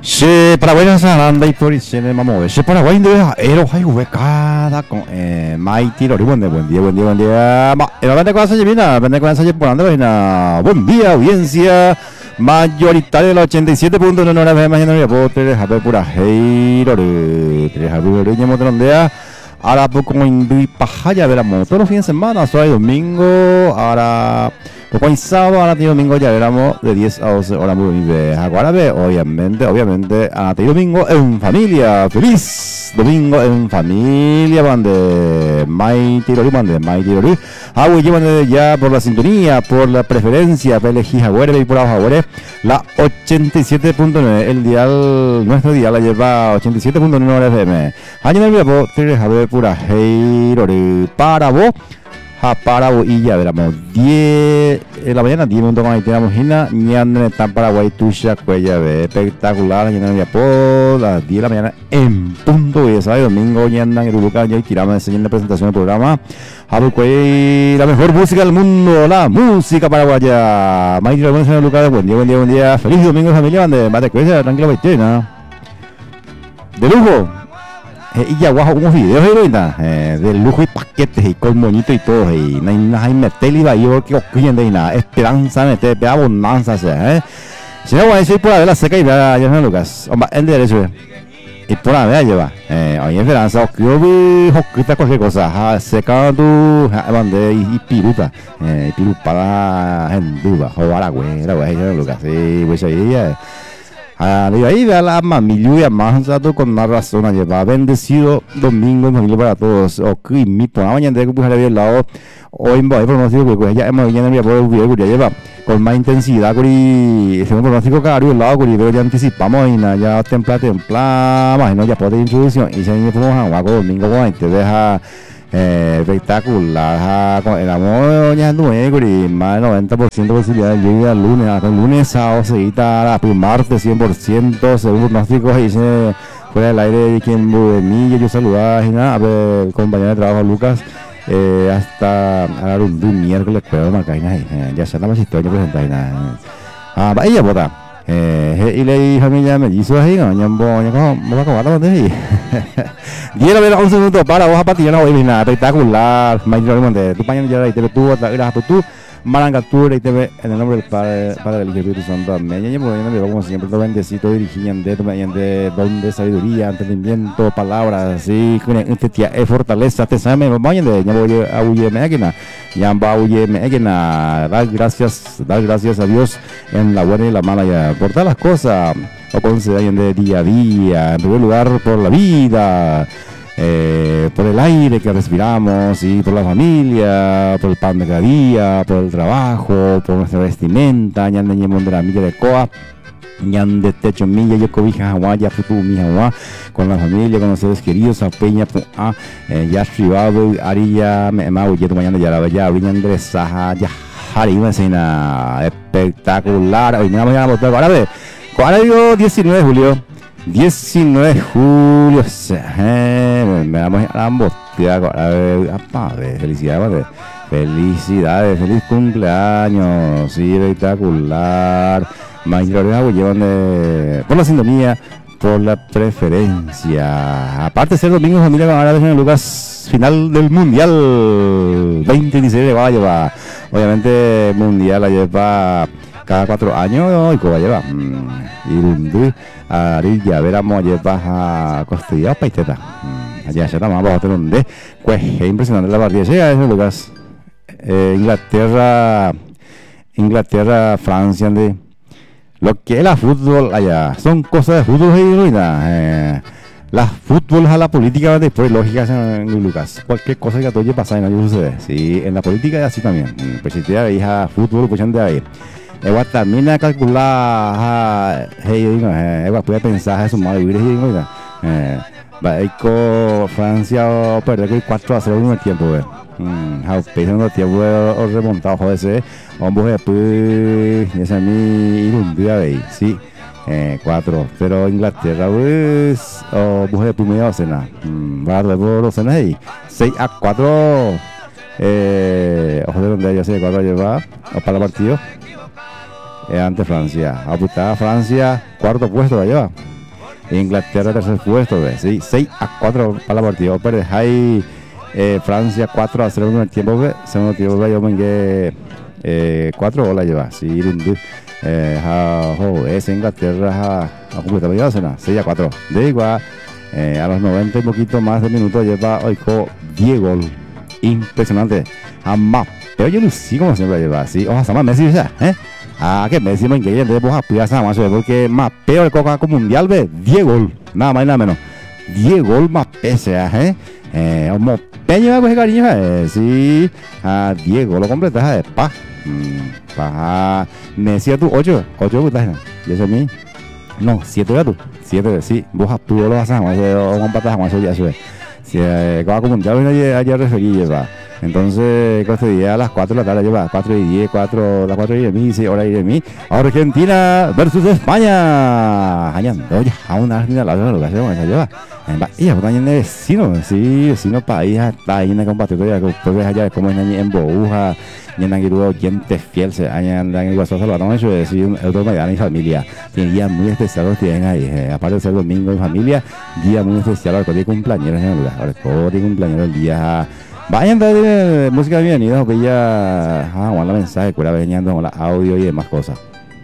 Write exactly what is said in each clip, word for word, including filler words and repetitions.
Che, Paraguay no se anda y por eso le vamos a ver. Che, Paraguay no es aero, hay ubicada con eh, Mighty Lori. Buen día, buen día, buen día, buen día. Ma, en la venta con esa llevina, venta con esa por androina. Buen día, audiencia mayoritaria de la ochenta y siete punto uno horas de mañana. Ya puedo tener a ver pura hey, Lori. Tres a ver, Lori, ya aldea. Ahora poco en Pajaya, veramos todos los fines de semana, solo hay domingo. Ahora poco en sábado, ahora tiene domingo, ya veramos de diez a doce horas muy bien. Ahora ve, obviamente, obviamente, ahora tiene domingo en familia. Feliz domingo en familia, bande Mighty Lori, bande Mighty Lori. Ah, güey, llevan ya por la sintonía, por la preferencia, por elegir Jaguare y por la Jaguare, la ochenta y siete punto nueve, el dial, nuestro dial la lleva ochenta y siete punto nueve F M. Año en el vivo, tienes a ver pura hey, Lori, para vos. Ja, para vos y ya veramos diez de la mañana, diez minutos con ahí tenemos Gina, ñanda está en Paraguay, tuya, cuella, ve, espectacular, ñanda en Viapó, las diez de la mañana en punto, y sábado domingo, ñanda en Uruguay, y tiramos enseñando la presentación del programa, Jabucuey, la mejor música del mundo, la música paraguaya, Maite, buen día, Lucas, buen día, buen día, buen día, feliz domingo familia, bande, mate, cuella, tranquila, baitena, de lujo. Eh, y ya guajo unos videos heroína eh, de lujo y paquetes y con moñito y todo y no hay nada hay meter y va yo que ocurren de nada esperanza meter de abundancia sea eh si no voy a decir por la seca y ya ya no Lucas hombre en derecho y por la vea lleva eh hay esperanza yo vi hoquita cualquier cosa seca tu bande y piruta eh pirupa la en duda o baragüe la güey ya Lucas sí pues ahí ya Ah, de ahí ve a la familia más con una razón a llevar bendecido domingo en familia para todos o que mi por la mañana de que pusiera bien lado hoy en voy pronóstico que ya hemos ya no voy a ya lleva con más intensidad y según pronóstico caro el lado y ya anticipamos y nada ya templa templa más no ya puede introducción y se me ponemos a domingo con te deja Eh, espectacular con el amor ya nuevo y más del noventa por ciento de posibilidad de lluvia el lunes hasta el lunes sábado seguida la martes cien por ciento según pronósticos y dice fuera del aire de quien de mí yo saludaba a Gina a ver compañero de trabajo Lucas eh, hasta ahora un, un miércoles puedo marcar eh, ya se la más historia presentar nada ah va ella bota eh y le dije a mi ya me hizo ahí no ñambo ñambo vamos a acabar de ahí diez a ver once minutos para vos a partir no hoy nada espectacular mayor de tu paño ya ahí te tú otra tú Marangatura y T V en el nombre del Padre, Padre del Espíritu Santo. Amén. Y bueno, como siempre, todo bendecito, dirigiendo, de don de sabiduría, entendimiento, palabras, así, este tía es fortaleza, te sabe, me vayan de ya voy a huye máquina, ya va a huye máquina, dar gracias, dar gracias a Dios en la buena y la mala, ya, por todas las cosas, o conceden de día a día, en primer lugar, por la vida. Eh, por el aire que respiramos y por la familia, por el pan de cada día, por el trabajo, por nuestra vestimenta, ñan de ñemón de la milla de coa, ñan de techo milla, yo cobija agua, ya futu mi agua, con la familia, con los seres queridos, a peña, a ya privado, arilla, me mau, ya tu mañana ya la bella, brillan de saja, ya hari, una escena espectacular, hoy me mañana a ahora ve, ahora digo diecinueve de julio. diecinueve de julio, eh, me vamos a ambos, a ver, felicidades, felicidades, feliz cumpleaños, sí, espectacular, mayoría llevan de, por la sintonía, por la preferencia, aparte de ser domingo familia con ahora en Lucas, final del mundial veinte dieciséis va a llevar, obviamente mundial la lleva cada cuatro años y que va a llevar y arilla veramos a llevar a costilla paiteta allá ya estamos abajo donde pues es impresionante la partida llega ese Lucas eh, Inglaterra Inglaterra Francia de lo que es la fútbol allá son cosas de fútbol y ruina eh, la fútbol a la política después lógica en Lucas cualquier cosa que a todo pasa en no sucede sí en la política es así también pues si te hija fútbol pues de ahí igual también a calcular hey igual puede pensar eso más vivir y eh va con Francia o perder cuatro a cero en el tiempo mm how pensando tiempo o remontado joder ese hombre pues ese mi un día ahí sí eh cuatro pero Inglaterra pues o mujer primera docena va a dar docena ahí seis a cuatro eh ojo de donde ya se cuatro lleva para el partido eh, ante Francia. Apuntada a Francia, cuarto puesto la lleva. Inglaterra tercer puesto, ¿ves? Sí, seis a cuatro para la partida. Pero hay eh, Francia cuatro a cero en el tiempo, ¿ves? Segundo tiempo, yo me que eh, cuatro goles lleva. Sí, lindo. Eh, ha, oh, es Inglaterra a, a completamente cena, seis a cuatro. De igual, eh, a los noventa y poquito más de minutos lleva hoy diez goles. Impresionante. Jamás. Pero yo no sé cómo siempre lleva así. Ojalá se llama Messi, ¿eh? Ah, que Messi me increíble. Entonces, vos aspiras a más, porque más peor el Coca como mundial, ve, diez goles. Nada más y nada menos. diez goles más pese, ¿eh? Eh, como peña, pues, cariño, eh. Sí, a diez goles completas, eh. Pa. Mm, pa. Messi a tu ocho. ocho putas, y eso a mí. No, siete a tu. siete, sí. Vos aspiras lo vas a hacer. O con patas, más ya sube. Si el Coca como mundial, ayer, ayer referí, lleva. Entonces, este día a las cuatro de la tarde lleva cuatro y diez, cuatro, las cuatro y de mí, seis horas y de mí. Argentina versus España. Allá no, ya, a una Argentina la verdad lo que hacemos esa lleva. Y ya, también de vecino, sí, vecino país, está ahí en el compatriota, que después ves allá como es en Boruja, y en Aguirre, oyentes fiel, se allá en el Guasón Salvador, eso es decir, otro Maidana y familia. Tiene días muy especiales, tienen ahí, eh, aparte de ser domingo en familia, día muy especial, ahora todo cumpleaños en el lugar, ahora todo cumpleaños el día. Vayan de música de bienvenida, que ya ah, la mensaje, cura veniendo con la audio y demás cosas.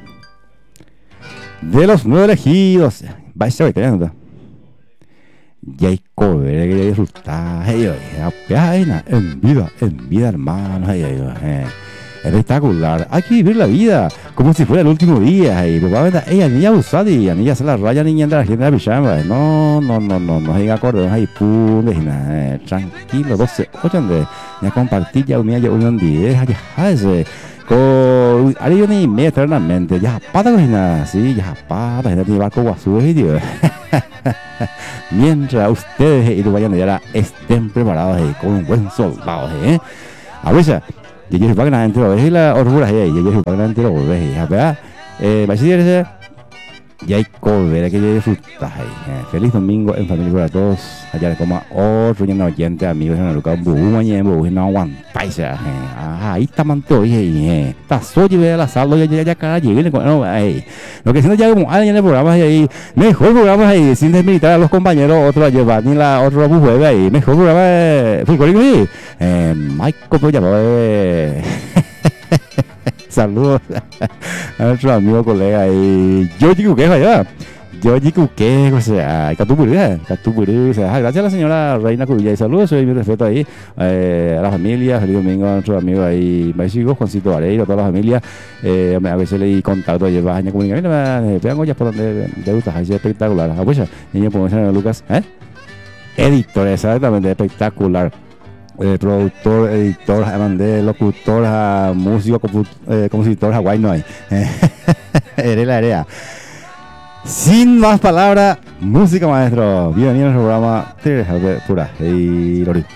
De los nueve elegidos, vais a ver, ¿qué ya hay cover que disfrutar, hey, en vida, en vida, hermano, hey, hey, espectacular. Hay que vivir la vida como si fuera el último día. Y probablemente ella niña abusada y niña se la raya niña de la gente de la pichamba. No, no, no, no, no hay acordes, hay puntos y nada. Tranquilo, doce, ocho, ya compartir ya unía ya unión diez, ya hace. Con alguien ni me eternamente, ya pata con nada, sí, ya pata, gente tiene barco guazú y tío. Mientras ustedes y tu vayan de ahora estén preparados eh, con un buen soldado, eh. A veces, yo quiero que la gente lo ve y la orgullo ahí, yo quiero que la gente lo ve, ¿verdad? Eh, va a decir, ya hay cover que yo disfrutar ahí. Eh, feliz domingo en familia para todos. Allá como otro lleno de oyentes, amigos en el lugar, buhu, mañana, buhu, no aguantáis. Ahí está manto, eh. Está soy ve la saldo, ya, ya, ya, cara, llegué, no, ahí. Lo que si no ya como alguien en el programa ahí, mejor programa ahí, sin desmilitar a los compañeros, otro a llevar, ni la otro buhu, ahí, mejor programa, eh, folclórico ahí. Eh, Michael, pues ya, eh. Saludos a nuestro amigo, colega y yo digo que allá. Yo digo que, o sea, Catupuri, Catupuri, o sea, gracias a la señora Reina Cubilla y saludos, soy mi respeto ahí eh, a la familia, feliz domingo a nuestros amigos ahí, Maisigo, Juancito Areiro, a toda la familia, eh, a veces le di contacto, lleva años comunicando, me pegan ollas por donde de gustas, ahí es espectacular, a pues, niño, podemos decir Lucas, ¿eh? Editor, exactamente, espectacular. Eh, productor, editor, mandé locutor, a músico, eh, compositor, Hawaii no hay. Eres la área. Sin más palabras, música maestro. Bienvenido al programa Pura y Lori.